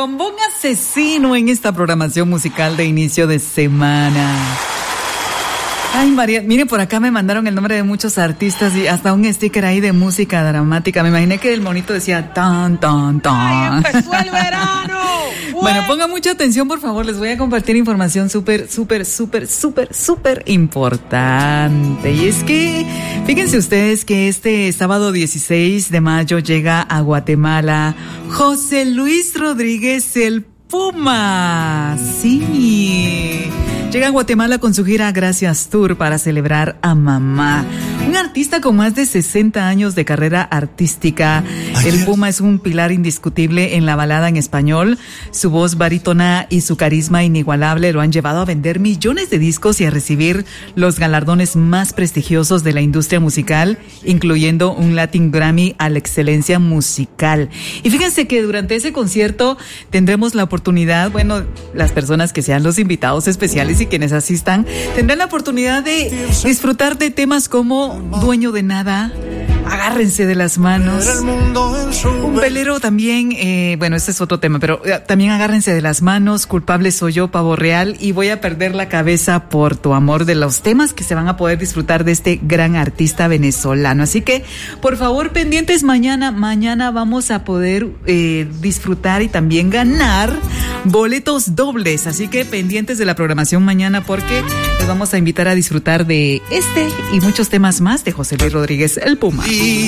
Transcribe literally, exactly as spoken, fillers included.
bombón asesino en esta programación musical de inicio de semana. Ay, María, mire, por acá me mandaron el nombre de muchos artistas y hasta un sticker ahí de música dramática. Me imaginé que el monito decía tan, tan, tan. ¡Ay, empezó el verano! Bueno, pongan mucha atención, por favor. Les voy a compartir información súper, súper, súper, súper, súper importante. Y es que, fíjense ustedes que este sábado dieciséis de mayo llega a Guatemala José Luis Rodríguez el Puma. Sí. Llega a Guatemala con su gira Gracias Tour para celebrar a mamá. Un artista con más de sesenta años de carrera artística. El Puma es un pilar indiscutible en la balada en español. Su voz barítona y su carisma inigualable lo han llevado a vender millones de discos y a recibir los galardones más prestigiosos de la industria musical, incluyendo un Latin Grammy a la excelencia musical. Y fíjense que durante ese concierto tendremos la oportunidad, bueno, las personas que sean los invitados especiales y quienes asistan, tendrán la oportunidad de disfrutar de temas como Dueño de Nada, Agárrense de las Manos, Un Velero también, eh, bueno, este es otro tema, pero eh, también Agárrense de las Manos, Culpable Soy Yo, Pavo Real y Voy a Perder la Cabeza por Tu Amor, de los temas que se van a poder disfrutar de este gran artista venezolano. Así que, por favor, pendientes mañana, mañana vamos a poder eh, disfrutar y también ganar boletos dobles, así que pendientes de la programación mañana porque les vamos a invitar a disfrutar de este y muchos temas más de José Luis Rodríguez el Puma.